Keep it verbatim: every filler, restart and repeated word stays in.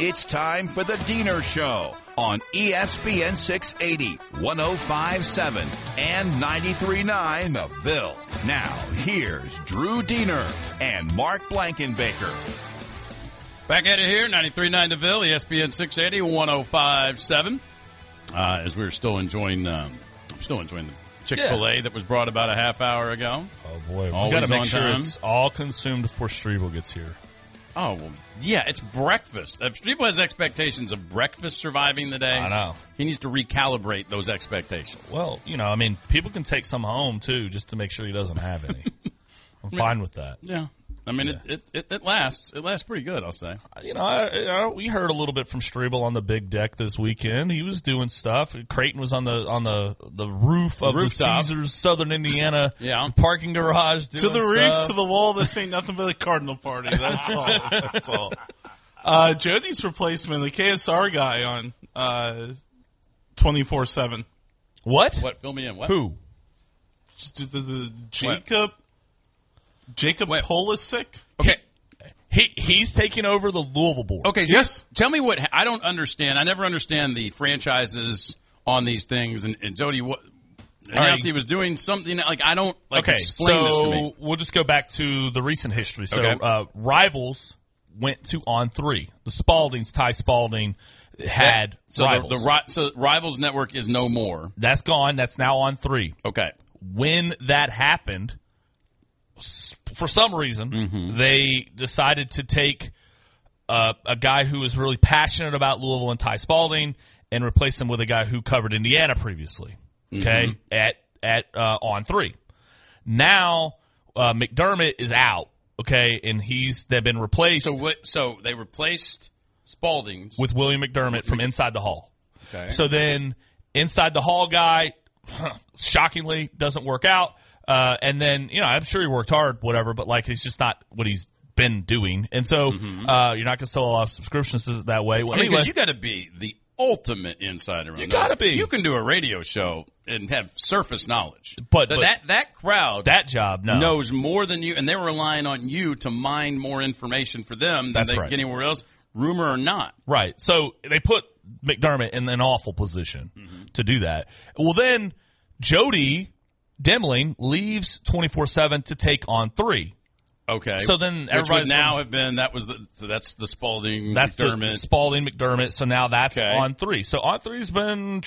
It's time for the Diener Show on E S P N six eighty, one oh five point seven, and ninety-three point nine The Ville. Now, here's Drew Diener and Mark Blankenbaker. Back at it here, ninety-three point nine The Ville, E S P N six eighty, one oh five point seven. Uh, as we're still enjoying, um, still enjoying the Chick-fil-A yeah. that was brought about a half hour ago. Oh, boy. We've got to make sure time. It's all consumed before Strebel gets here. Oh, well, yeah, it's breakfast. If Strebel has expectations of breakfast surviving the day, I know. He needs to recalibrate those expectations. Well, you know, I mean, people can take some home, too, just to make sure he doesn't have any. I'm fine with that. Yeah. I mean, yeah. it, it, it lasts. It lasts pretty good, I'll say. You know, I, I, we heard a little bit from Strebel on the big deck this weekend. He was doing stuff. Creighton was on the on the, the roof of the, the Caesars Southern Indiana yeah. parking garage. To the stuff. roof, to the wall. This ain't nothing but a Cardinal party. That's all. That's all. Uh, Jody's replacement, the K S R guy on uh, twenty-four seven. What? What? Fill me in. What? Who? The, the, the Jacob. What? Jacob Wait. Pulisic? Okay. He he's taking over the Louisville board. Okay, so yes. Tell me what I don't understand. I never understand the franchises on these things. And, and Jody, what? Right. He was doing something like I don't like okay, explain so this to me. We'll just go back to the recent history. So okay. uh, Rivals went to On Three. The Spaldings, Ty Spalding, had so Rivals. The, the so Rivals Network is no more. That's gone. That's now On Three. Okay. When that happened, for some reason, mm-hmm. they decided to take uh, a guy who was really passionate about Louisville and Ty Spalding and replace him with a guy who covered Indiana previously. Okay, mm-hmm. at at uh, On Three. Now uh, McDermott is out. Okay, and he's they've been replaced. So what? So they replaced Spalding with William McDermott from Inside the Hall. Okay. So then Inside the Hall guy, shockingly, doesn't work out. Uh, and then, you know, I'm sure he worked hard, whatever, but, like, it's just not what he's been doing. And so mm-hmm. uh, you're not going to sell a lot of subscriptions that way. Well, I mean, anyway, because you got to be the ultimate insider on You those. got to be. You can do a radio show and have surface knowledge. But, but, but that, that crowd that job no. knows more than you, and they're relying on you to mine more information for them than That's they right. get anywhere else, rumor or not. Right. So they put McDermott in an awful position mm-hmm. to do that. Well, then Jody Demling leaves twenty-four seven to take On Three. Okay. So then Which would everybody's now have been that was the so that's the Spalding that's McDermott. the Spalding McDermott. So now that's Okay. On Three. So On Three's been